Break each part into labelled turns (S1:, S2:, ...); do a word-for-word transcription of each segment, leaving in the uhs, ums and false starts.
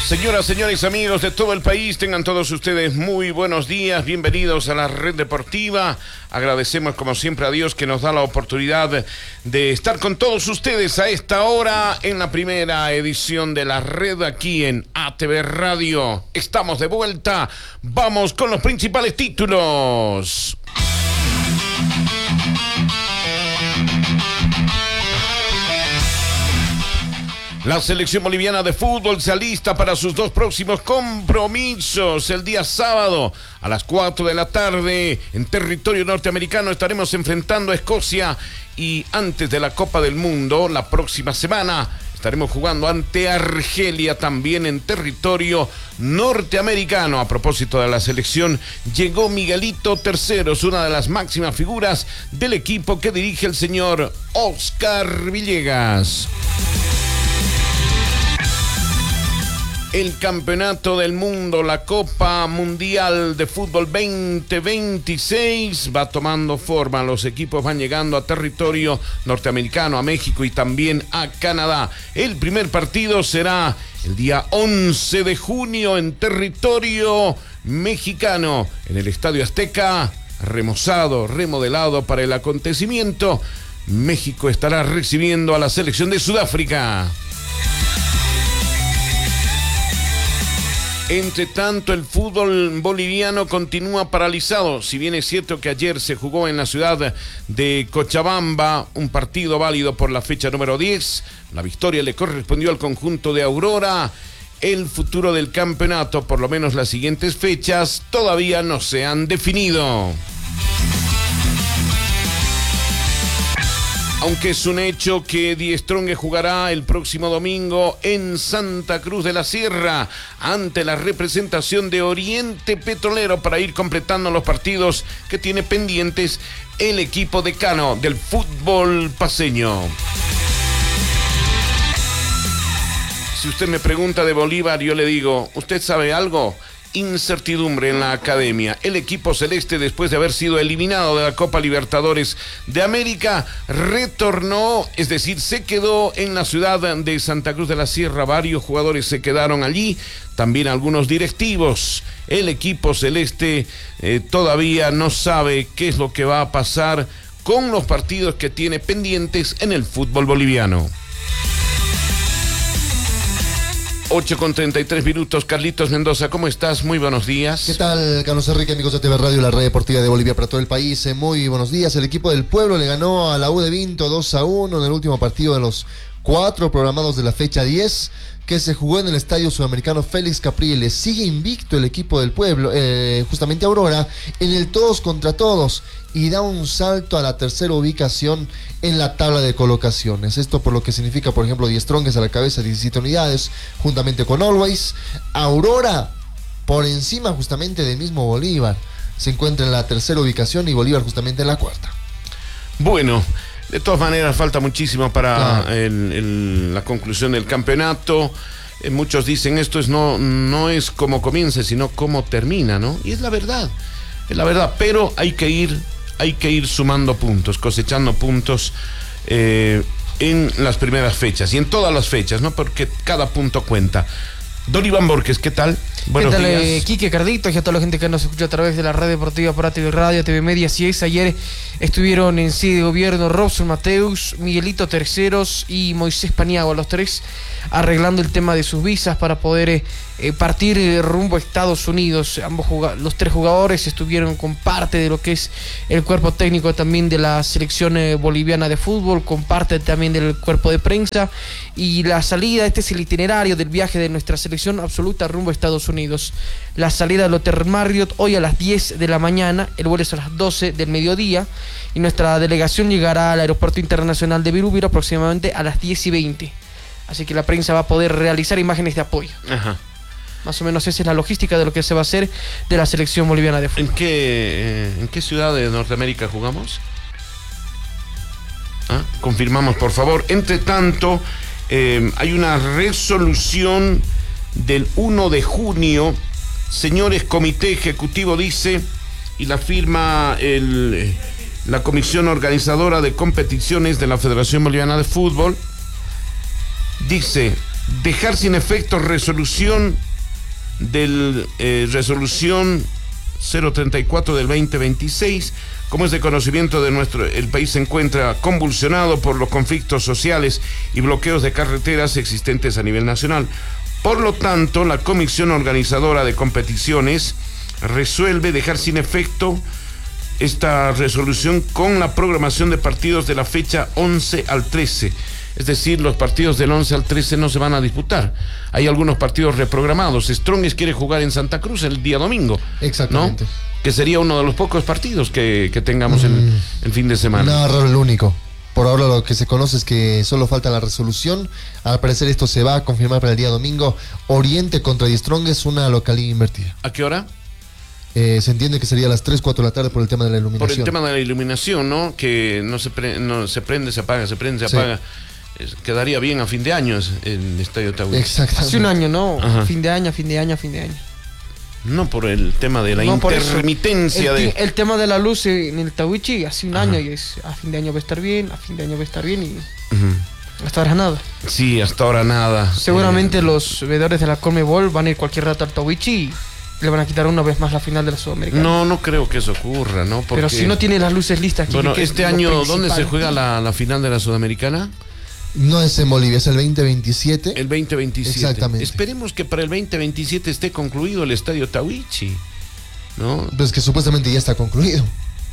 S1: Señoras, señores, amigos de todo el país, tengan todos ustedes muy buenos días, bienvenidos a la Red Deportiva. Agradecemos como siempre a Dios que nos da la oportunidad de estar con todos ustedes a esta hora en la primera edición de la Red aquí en A T V Radio. Estamos de vuelta, vamos con los principales títulos. La selección boliviana de fútbol se alista para sus dos próximos compromisos. El día sábado a las cuatro de la tarde en territorio norteamericano estaremos enfrentando a Escocia y antes de la Copa del Mundo la próxima semana estaremos jugando ante Argelia también en territorio norteamericano. A propósito de la selección, llegó Miguelito Terceros, una de las máximas figuras del equipo que dirige el señor Oscar Villegas. El Campeonato del Mundo, la Copa Mundial de Fútbol veinte veintiséis va tomando forma. Los equipos van llegando a territorio norteamericano, a México y también a Canadá. El primer partido será el día once de junio en territorio mexicano, en el Estadio Azteca, remozado, remodelado para el acontecimiento. México estará recibiendo a la selección de Sudáfrica. Entre tanto, el fútbol boliviano continúa paralizado. Si bien es cierto que ayer se jugó en la ciudad de Cochabamba un partido válido por la fecha número diez, la victoria le correspondió al conjunto de Aurora. El futuro del campeonato, por lo menos las siguientes fechas, todavía no se han definido. Aunque es un hecho que Die Strongest jugará el próximo domingo en Santa Cruz de la Sierra ante la representación de Oriente Petrolero para ir completando los partidos que tiene pendientes el equipo decano del fútbol paceño. Si usted me pregunta de Bolívar, yo le digo, ¿usted sabe algo? Incertidumbre en la academia. El equipo celeste, después de haber sido eliminado de la Copa Libertadores de América, retornó, es decir, se quedó en la ciudad de Santa Cruz de la Sierra. Varios jugadores se quedaron allí, también algunos directivos. El equipo celeste eh, todavía no sabe qué es lo que va a pasar con los partidos que tiene pendientes en el fútbol boliviano. ocho con treinta y tres minutos, Carlitos Mendoza, ¿cómo estás? Muy buenos días.
S2: ¿Qué tal, Carlos Enrique, amigos de A T V Radio, la red deportiva de Bolivia para todo el país? Eh, muy buenos días. El equipo del pueblo le ganó a la U de Vinto dos a uno en el último partido de los cuatro programados de la fecha diez, que se jugó en el Estadio Sudamericano Félix Capriles. Sigue invicto el equipo del pueblo, eh, justamente Aurora, en el todos contra todos, y da un salto a la tercera ubicación en la tabla de colocaciones. Esto por lo que significa, por ejemplo, Die Strongest a la cabeza, diecisiete unidades, juntamente con Always. Aurora, por encima justamente del mismo Bolívar, se encuentra en la tercera ubicación y Bolívar justamente en la cuarta.
S1: Bueno, de todas maneras falta muchísimo para
S2: Claro.
S1: el, el, la conclusión del campeonato. Eh, muchos dicen esto es no, no es como comienza, sino cómo termina, ¿no? Y es la verdad, es la verdad, pero hay que ir, hay que ir sumando puntos, cosechando puntos eh, en las primeras fechas y en todas las fechas, ¿no? Porque cada punto cuenta. Don Iván Borges, ¿qué tal? Buenos
S3: ¿Qué tal,
S1: días.
S3: eh, Quique Carditos y a toda la gente que nos escucha a través de la red deportiva por A T V Radio, A T V Media? Así es, ayer estuvieron en sede de gobierno Robson Mateus, Miguelito Terceros y Moisés Paniagua, los tres arreglando el tema de sus visas para poder eh, eh, partir eh, rumbo a Estados Unidos. Ambos juga- los tres jugadores estuvieron con parte de lo que es el cuerpo técnico también de la selección eh, boliviana de fútbol, con parte también del cuerpo de prensa, y la salida, este es el itinerario del viaje de nuestra selección absoluta rumbo a Estados Unidos. La salida del Hotel Marriott hoy a las diez de la mañana, el vuelo es a las doce del mediodía, y nuestra delegación llegará al Aeropuerto Internacional de Birubiro aproximadamente a las diez y veinte. Así que la prensa va a poder realizar imágenes de apoyo.
S1: Ajá.
S3: Más o menos esa es la logística de lo que se va a hacer de la selección boliviana de fútbol.
S1: ¿En qué, eh, ¿en qué ciudad de Norteamérica jugamos? ¿Ah? Confirmamos, por favor. Entre tanto, eh, hay una resolución del uno de junio. Señores, Comité Ejecutivo dice, y la firma el, la Comisión Organizadora de Competiciones de la Federación Boliviana de Fútbol, dice: dejar sin efecto resolución del eh, resolución cero treinta y cuatro del veinte veintiséis. Como es de conocimiento de nuestro, el país se encuentra convulsionado por los conflictos sociales y bloqueos de carreteras existentes a nivel nacional. Por lo tanto, la Comisión Organizadora de Competiciones resuelve dejar sin efecto esta resolución con la programación de partidos de la fecha once al trece. Es decir, los partidos del once al trece no se van a disputar. Hay algunos partidos reprogramados. Strongest quiere jugar en Santa Cruz el día domingo.
S2: Exactamente.
S1: ¿No? Que sería uno de los pocos partidos que, que tengamos mm, el, el fin de semana.
S2: Nada raro, el único. Por ahora lo que se conoce es que solo falta la resolución. Al parecer esto se va a confirmar para el día domingo. Oriente contra The Strongest, una localidad invertida.
S1: ¿A qué hora?
S2: Eh, se entiende que sería a las tres, cuatro de la tarde por el tema de la iluminación.
S1: Por el tema de la iluminación, ¿no? Que no se, pre, no, se prende, se apaga, se prende, se sí. apaga. Es, quedaría bien a fin de año el Estadio Tahuichi.
S2: Exactamente.
S3: Hace un año, ¿no?
S1: Ajá.
S3: Fin de año, fin de año, fin de año.
S1: No por el tema de la
S3: no,
S1: intermitencia
S3: el,
S1: de...
S3: el tema de la luz en el Tahuichi hace un
S1: Ajá.
S3: año y es a fin de año va a estar bien, a fin de año va a estar bien y
S1: uh-huh.
S3: hasta ahora nada.
S1: Sí, hasta ahora nada.
S3: Seguramente
S1: eh...
S3: los veedores de la Conmebol van a ir cualquier rato al Tahuichi y le van a quitar una vez más la final de la Sudamericana.
S1: No, no creo que eso ocurra, ¿no? Porque...
S3: Pero si no tiene las luces listas...
S1: Bueno, este año, ¿dónde se juega la, la final de la Sudamericana?
S2: No es en Bolivia, es el veinte veintisiete.
S1: El veinte veintisiete.
S2: Exactamente.
S1: Esperemos que para el veinte veintisiete esté concluido el Estadio Tahuichi, ¿no?
S2: Pues que supuestamente ya está concluido.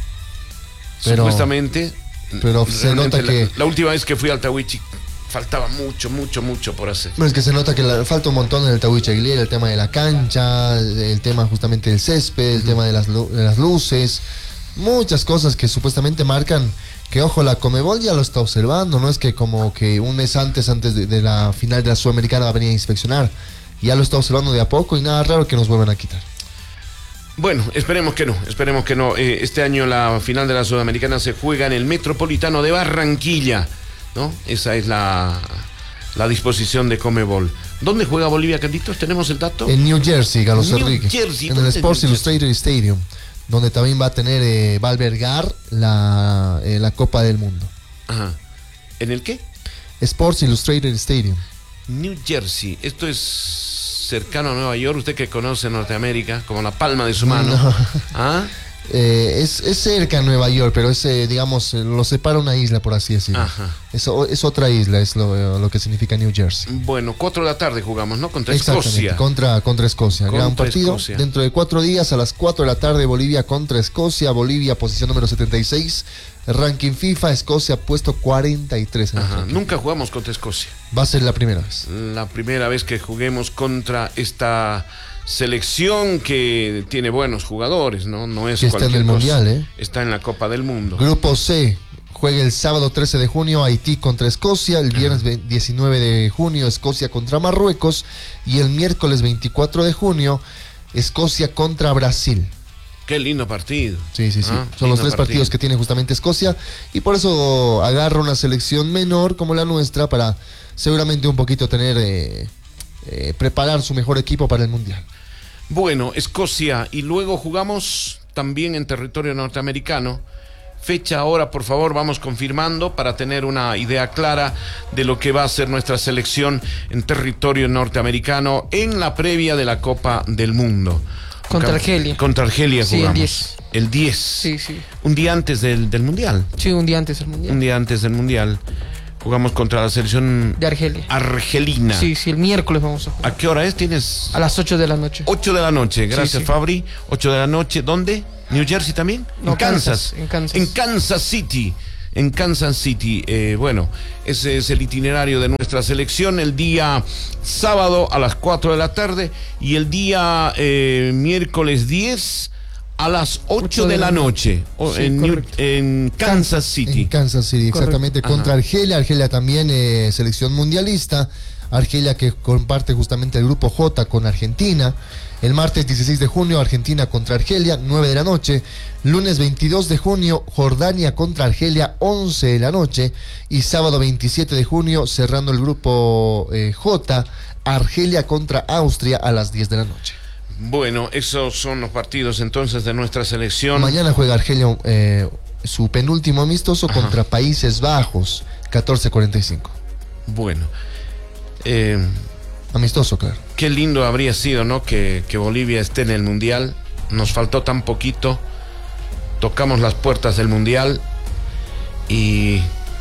S1: Pero, supuestamente.
S2: Pero se nota
S1: la,
S2: que...
S1: La última vez que fui al Tahuichi faltaba mucho, mucho, mucho por hacer.
S2: Bueno, es que se nota que la, falta un montón en el Tahuichi Aguilera, el tema de la cancha, el tema justamente del césped, el uh-huh. tema de las, de las luces, muchas cosas que supuestamente marcan que, ojo, la Conmebol ya lo está observando, no es que como que un mes antes, antes de, de la final de la Sudamericana va a venir a inspeccionar, ya lo está observando de a poco y nada raro que nos vuelvan a quitar.
S1: Bueno, esperemos que no, esperemos que no. Eh, este año la final de la Sudamericana se juega en el Metropolitano de Barranquilla, ¿no? Esa es la, la disposición de Conmebol. ¿Dónde juega Bolivia, Carlitos? ¿Tenemos el dato?
S2: En New Jersey, Carlos
S1: New
S2: Enrique.
S1: Jersey,
S2: en el Sports Illustrated Stadium, donde también va a tener, eh, va a albergar la, eh, la Copa del Mundo.
S1: Ajá. ¿En el qué?
S2: Sports Illustrated Stadium.
S1: New Jersey, esto es cercano a Nueva York, usted que conoce Norteamérica como la palma de su mano.
S2: No.
S1: ¿Ah?
S2: Eh, es, es cerca a Nueva York, pero es, eh, digamos, lo separa una isla, por así decirlo.
S1: Ajá.
S2: Es, es otra isla, es lo, lo que significa New Jersey.
S1: Bueno, cuatro de la tarde jugamos, ¿no? Contra Escocia.
S2: Contra, contra Escocia.
S1: Contra
S2: Gran partido.
S1: Escocia.
S2: Dentro de cuatro días, a las cuatro de la tarde, Bolivia contra Escocia. Bolivia, posición número setenta y seis. Ranking FIFA, Escocia, puesto cuarenta y tres. En
S1: Ajá. Nunca jugamos contra Escocia.
S2: Va a ser la primera vez.
S1: La primera vez que juguemos contra esta selección que tiene buenos jugadores, ¿no? No es
S2: que está en el
S1: cosa.
S2: Mundial, ¿eh?
S1: Está en la Copa del Mundo.
S2: Grupo C. Juega el sábado trece de junio Haití contra Escocia, el viernes diecinueve de junio Escocia contra Marruecos y el miércoles veinticuatro de junio Escocia contra Brasil.
S1: Qué lindo partido.
S2: Sí, sí, sí.
S1: Ah,
S2: Son los tres
S1: partido.
S2: partidos que tiene justamente Escocia y por eso agarra una selección menor como la nuestra para seguramente un poquito tener, eh, eh, preparar su mejor equipo para el Mundial.
S1: Bueno, Escocia y luego jugamos también en territorio norteamericano. Fecha, ahora, por favor, vamos confirmando para tener una idea clara de lo que va a ser nuestra selección en territorio norteamericano en la previa de la Copa del Mundo.
S3: Contra Argelia.
S1: Contra Argelia
S3: sí,
S1: jugamos.
S3: el diez.
S1: El diez.
S3: Sí, sí.
S1: Un día antes del, del Mundial.
S3: Sí, un día antes del Mundial.
S1: Un día antes del Mundial. Jugamos contra la selección
S3: de Argelia.
S1: Argelina.
S3: Sí, sí, el miércoles vamos a jugar.
S1: ¿A qué hora es? ¿Tienes?
S3: A las ocho de la noche.
S1: ocho de la noche, gracias, sí, sí. Fabri. ocho de la noche, ¿dónde? ¿New Jersey también?
S3: No,
S1: en Kansas.
S3: Kansas. En Kansas.
S1: En Kansas City. En Kansas City. Eh, bueno, ese es el itinerario de nuestra selección. El día sábado a las cuatro de la tarde y el día eh, miércoles diez a las ocho de la noche.
S3: Sí,
S1: en, New, en Kansas City.
S2: En Kansas City, exactamente. Correcto. Contra Argelia. Argelia también eh, selección mundialista. Argelia que comparte justamente el grupo J con Argentina. El martes dieciséis de junio, Argentina contra Argelia, nueve de la noche. Lunes veintidós de junio, Jordania contra Argelia, once de la noche. Y sábado veintisiete de junio, cerrando el grupo eh, J, Argelia contra Austria a las diez de la noche.
S1: Bueno, esos son los partidos entonces de nuestra selección.
S2: Mañana juega Argelia eh, su penúltimo amistoso. Ajá. Contra Países Bajos, catorce cuarenta y cinco.
S1: Bueno. Eh...
S2: Amistoso, claro.
S1: Qué lindo habría sido, ¿no? Que, que Bolivia esté en el Mundial. Nos faltó tan poquito. Tocamos las puertas del Mundial y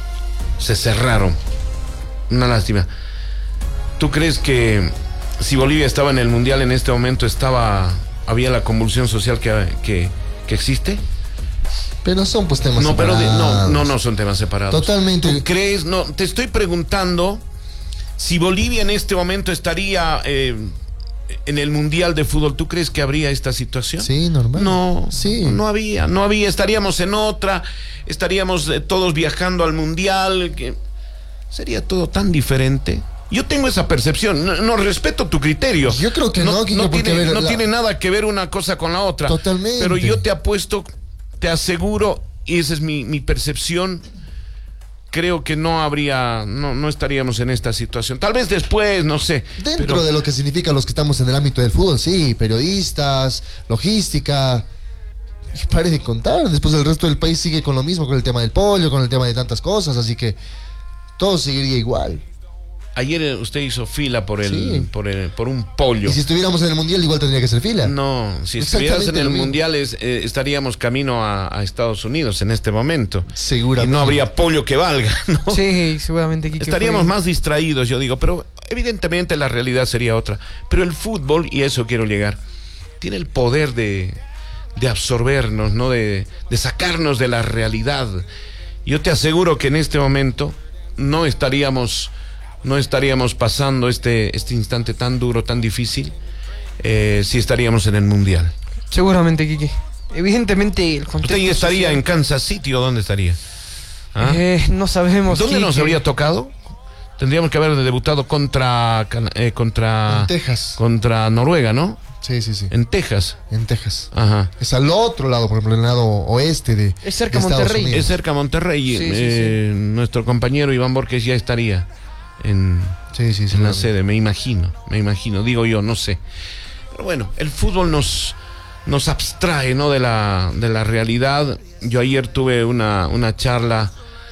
S1: se cerraron. Una lástima. ¿Tú crees que si Bolivia estaba en el Mundial en este momento estaba había la convulsión social que, que, que existe?
S2: Pero son pues temas
S1: no,
S2: separados.
S1: Pero de, no, no, no son temas separados.
S2: Totalmente.
S1: ¿Tú crees? No, te estoy preguntando si Bolivia en este momento estaría eh, en el Mundial de Fútbol. ¿Tú crees que habría esta situación?
S2: Sí, normal.
S1: No,
S2: sí.
S1: no había, no había. Estaríamos en otra, estaríamos eh, todos viajando al Mundial. Que sería todo tan diferente. Yo tengo esa percepción, no, no respeto tu criterio.
S2: Yo creo que no,
S1: no,
S2: Kiko,
S1: no, tiene,
S2: ver,
S1: no
S2: la...
S1: tiene nada que ver una cosa con la otra.
S2: Totalmente.
S1: Pero yo te apuesto, te aseguro, y esa es mi, mi percepción, creo que no habría, no, no estaríamos en esta situación. Tal vez después, no sé.
S2: Dentro
S1: pero...
S2: de lo que significa los que estamos en el ámbito del fútbol, sí, periodistas, logística, y pare de contar. Después el resto del país sigue con lo mismo, con el tema del pollo, con el tema de tantas cosas, así que todo seguiría igual.
S1: Ayer usted hizo fila por el,
S2: sí.
S1: por el, por un pollo.
S2: Y si estuviéramos en el Mundial igual tendría que hacer fila.
S1: No, si estuvieras en el Mundial es, eh, estaríamos camino a, a Estados Unidos en este momento.
S2: Seguramente.
S1: Y no habría pollo que valga, ¿no?
S3: Sí, seguramente. Kike,
S1: estaríamos
S3: fue...
S1: más distraídos, yo digo, pero evidentemente la realidad sería otra. Pero el fútbol, y a eso quiero llegar, tiene el poder de, de absorbernos, ¿no? De, de sacarnos de la realidad. Yo te aseguro que en este momento no estaríamos... no estaríamos pasando este, este instante tan duro, tan difícil, eh, si estaríamos en el Mundial.
S3: Seguramente, Kike. Evidentemente el contexto.
S1: ¿Usted estaría
S3: social...
S1: en Kansas City o dónde estaría?
S3: ¿Ah? Eh, no sabemos.
S1: ¿Dónde
S3: Kike.
S1: nos habría tocado? Tendríamos que haber debutado contra eh, contra
S2: en Texas,
S1: contra Noruega, ¿no?
S2: Sí, sí, sí.
S1: En Texas.
S2: En Texas.
S1: Ajá.
S2: Es al otro lado, por ejemplo, en el lado oeste de.
S3: Es cerca
S2: de
S3: Monterrey.
S2: Unidos.
S1: Es cerca Monterrey.
S3: Sí, sí,
S1: eh,
S3: sí.
S1: Nuestro compañero Iván Borges ya estaría en,
S2: sí, sí, sí,
S1: en la
S2: claro.
S1: sede, me imagino, me imagino, digo yo, no sé. Pero bueno, el fútbol nos, nos abstrae, ¿no? de la, de la realidad. Yo ayer tuve una, una charla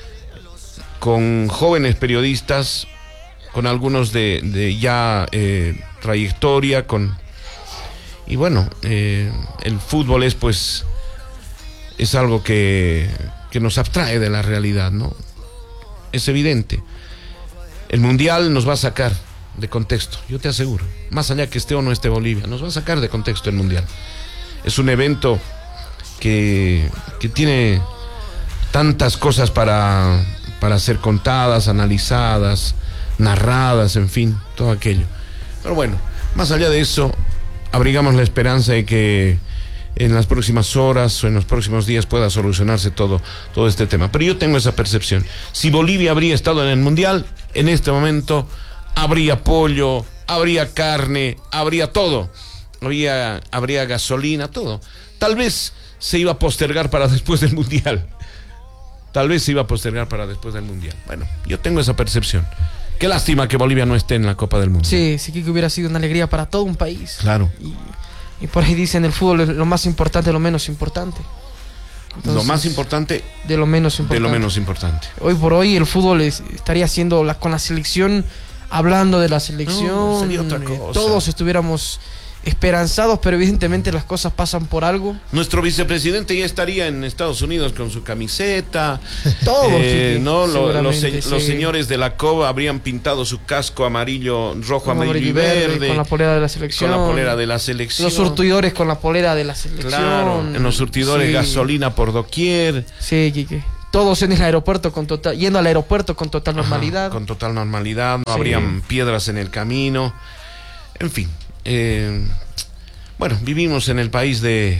S1: con jóvenes periodistas, con algunos de, de ya eh, trayectoria, con y bueno, eh, el fútbol es pues es algo que, que nos abstrae de la realidad, ¿no? Es evidente. El Mundial nos va a sacar de contexto, yo te aseguro. Más allá que esté o no esté Bolivia, nos va a sacar de contexto el Mundial. Es un evento que, que tiene tantas cosas para, para ser contadas, analizadas, narradas, en fin, todo aquello. Pero bueno, más allá de eso, abrigamos la esperanza de que en las próximas horas o en los próximos días pueda solucionarse todo, todo este tema. Pero yo tengo esa percepción. Si Bolivia habría estado en el Mundial, en este momento habría pollo, habría carne, habría todo. Habría, habría gasolina, todo. Tal vez se iba a postergar para después del Mundial. Tal vez se iba a postergar para después del Mundial. Bueno, yo tengo esa percepción. Qué lástima que Bolivia no esté en la Copa del Mundo.
S3: Sí, sí que hubiera sido una alegría para todo un país.
S1: Claro.
S3: Y, y por ahí dicen el fútbol es lo más importante de lo menos importante. Entonces,
S1: lo más importante
S3: de lo menos importante.
S1: De lo menos importante.
S3: Hoy por hoy el fútbol es, estaría haciendo la, con la selección, hablando de la selección.
S1: No, sería otra cosa.
S3: Eh, todos estuviéramos esperanzados, pero evidentemente las cosas pasan por algo.
S1: Nuestro vicepresidente ya estaría en Estados Unidos con su camiseta.
S3: Todo.
S1: Eh, no, lo, los,
S3: sí.
S1: los señores de la C O B habrían pintado su casco amarillo, rojo, amarillo, amarillo y verde, verde.
S3: Con la polera de la selección.
S1: Con la polera de la selección.
S3: Los surtidores con la polera de la selección.
S1: Claro, en los surtidores, sí. Gasolina por doquier.
S3: Sí, Kike. Todos en el aeropuerto con total, yendo al aeropuerto con total normalidad.
S1: Ajá, con total normalidad, no
S3: sí.
S1: habrían piedras en el camino. En fin. Eh, bueno, vivimos en el país de,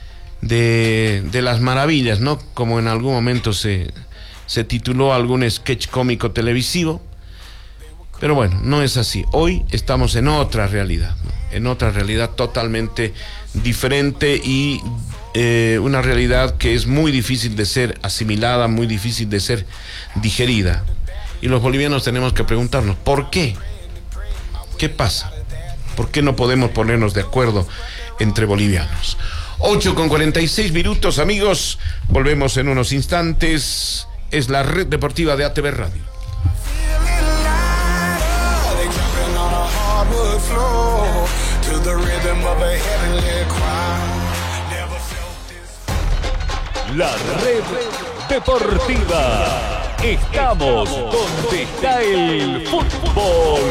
S1: de, de las maravillas, ¿no? Como en algún momento se, se tituló algún sketch cómico televisivo. Pero bueno, no es así. Hoy estamos en otra realidad, ¿no? En otra realidad totalmente diferente y eh, una realidad que es muy difícil de ser asimilada, muy difícil de ser digerida. Y los bolivianos tenemos que preguntarnos, ¿por qué? ¿Qué pasa? ¿Por qué no podemos ponernos de acuerdo entre bolivianos? ocho con cuarenta y seis minutos, amigos. Volvemos en unos instantes. Es la red deportiva de A T V Radio.
S4: floor to the rhythm of a heavenly choir. Never felt this.
S5: La Red Deportiva. Estamos donde está el fútbol.